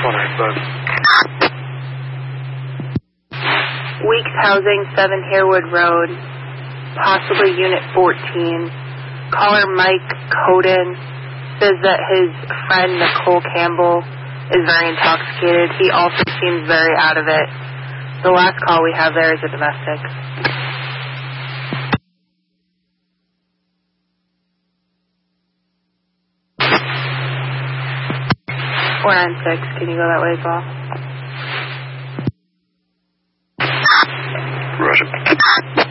Weeks Housing, 7 Harewood Road, possibly Unit 14. Caller Mike Coden says that his friend Nicole Campbell is very intoxicated. He also seems very out of it. The last call we have there is a domestic. 496, can you go that way as well?